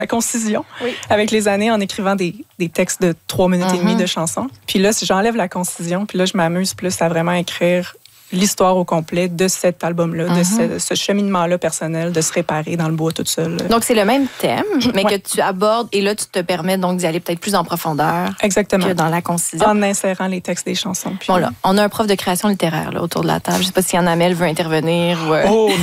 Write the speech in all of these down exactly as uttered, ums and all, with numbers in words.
la concision oui. avec les années en écrivant des, des textes de trois minutes mm-hmm. et demie de chansons. Puis là, si j'enlève la concision, puis là, je m'amuse plus à vraiment écrire l'histoire au complet de cet album-là, mm-hmm. de ce, ce cheminement-là personnel, de se réparer dans le bois toute seule. Donc, c'est le même thème, mais ouais. que tu abordes, et là, tu te permets donc d'y aller peut-être plus en profondeur. Exactement. Que dans la concision. En insérant les textes des chansons. Puis... Bon, là, on a un prof de création littéraire là, autour de la table. Je ne sais pas si Yann Hamel veut intervenir. Ou, euh... Oh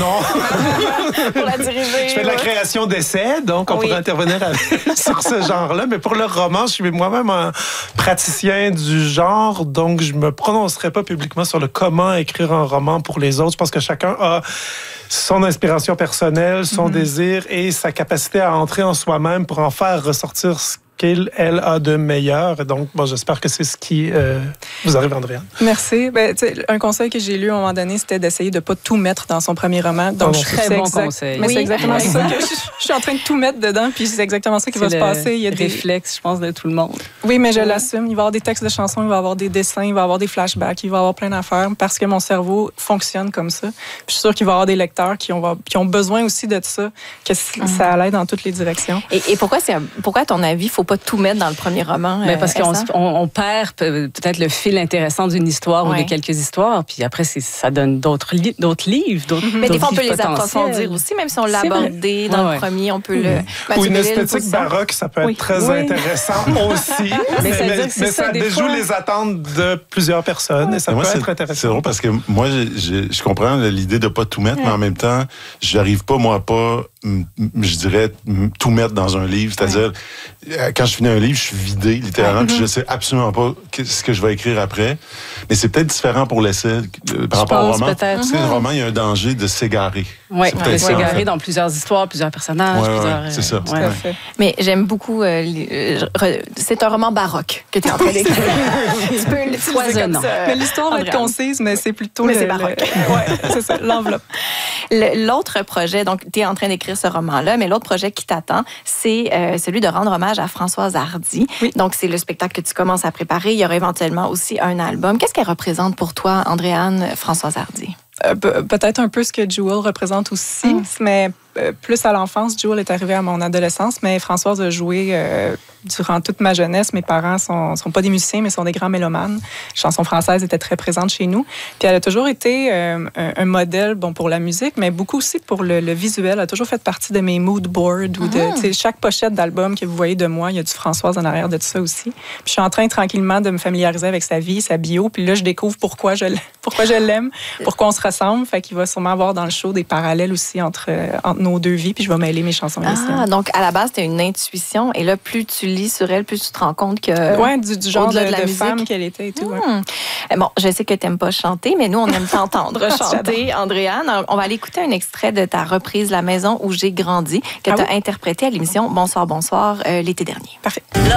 non! Pour la diriger. Je fais de la création d'essais, donc on oui. pourrait intervenir avec, sur ce genre-là. Mais pour le roman, je suis moi-même un praticien du genre, donc je ne me prononcerai pas publiquement sur le comment écrire un roman pour les autres. Je pense que chacun a son inspiration personnelle, son mm-hmm. désir et sa capacité à entrer en soi-même pour en faire ressortir ce qu'elle elle a de meilleur. Donc, bon, j'espère que c'est ce qui euh, vous arrive, Andréane. Merci. Ben, un conseil que j'ai lu à un moment donné, c'était d'essayer de ne pas tout mettre dans son premier roman. Donc, oh, je très bon exact... conseil. Mais oui. c'est exactement ça que je, je suis en train de tout mettre dedans, puis c'est exactement ça qui c'est va se passer. Il y a des réflexes, je pense, de tout le monde. Oui, mais je l'assume. Il va y avoir des textes de chansons, il va y avoir des dessins, il va y avoir des flashbacks, il va y avoir plein d'affaires parce que mon cerveau fonctionne comme ça. Puis je suis sûre qu'il va y avoir des lecteurs qui ont, qui ont besoin aussi de ça, que mm. ça aille dans toutes les directions. Et, et pourquoi, c'est, pourquoi, à ton avis, il ne faut pas tout mettre dans le premier roman? Ben parce qu'on on, on perd peut-être le fil intéressant d'une histoire ouais. ou de quelques histoires, puis après, c'est, ça donne d'autres, li- d'autres livres, d'autres mm-hmm. Mais des fois, on peut les approfondir aussi, même si on l'a abordé dans ouais. le premier, on peut mm-hmm. le... Mathieu ou une esthétique baroque, ça peut être oui. très oui. intéressant aussi. mais, mais, mais, mais ça, ça déjoue fois... les attentes de plusieurs personnes, et ça mais peut moi, être intéressant. C'est drôle parce que moi, je, je, je comprends l'idée de ne pas tout mettre, ouais. mais en même temps, je n'arrive pas, moi, à pas... je dirais, tout mettre dans un livre. C'est-à-dire, ouais. quand je finis un livre, je suis vidé, littéralement, ouais. puis je sais absolument pas ce que je vais écrire après. Mais c'est peut-être différent pour l'essai par rapport au roman. Peut-être. Parce que le roman, il y a un danger de s'égarer. Oui, de s'égarer en fait. Dans plusieurs histoires, plusieurs personnages. Ouais, plusieurs, ouais, c'est ça. Ouais. Ouais. Mais j'aime beaucoup... Euh, c'est un roman baroque que tu es en train d'écrire. Tu peux le foisonnant. Mais l'histoire va être concise, mais c'est plutôt... Mais le, c'est baroque. Le... ouais, c'est ça, l'enveloppe. L'autre projet, donc tu es en train d'écrire ce roman-là, mais l'autre projet qui t'attend, c'est euh, celui de rendre hommage à Françoise Hardy. Oui. Donc, c'est le spectacle que tu commences à préparer. Il y aura éventuellement aussi un album. Qu'est-ce qu'elle représente pour toi, Andréane, Françoise Hardy? Euh, pe- peut-être un peu ce que Jewel représente aussi, mm. mais euh, plus à l'enfance. Jewel est arrivée à mon adolescence, mais Françoise a joué euh, durant toute ma jeunesse. Mes parents sont, sont pas des musiciens, mais sont des grands mélomanes. Les chansons françaises étaient très présentes chez nous. Puis elle a toujours été euh, un, un modèle, bon, pour la musique, mais beaucoup aussi pour le, le visuel. Elle a toujours fait partie de mes mood boards. Mm. Ou de, tu sais, chaque pochette d'album que vous voyez de moi, il y a du Françoise en arrière de tout ça aussi. Puis je suis en train tranquillement de me familiariser avec sa vie, sa bio. Puis là, je découvre pourquoi je, pourquoi je l'aime, pourquoi on se ressemble. Fait qu'il va sûrement avoir dans le show des parallèles aussi entre, euh, entre nos deux vies, puis je vais mêler mes chansons. Ah, donc à la base, c'était une intuition, et là, plus tu lis sur elle, plus tu te rends compte que... Oui, du, du genre de, de, de femme qu'elle était et tout. Mmh. Ouais. Bon, je sais que tu n'aimes pas chanter, mais nous, on aime t'entendre chanter, Andréane. Alors, on va aller écouter un extrait de ta reprise « La maison où j'ai grandi » que ah tu as oui? interprété à l'émission « Bonsoir, bonsoir » euh, l'été dernier. Parfait.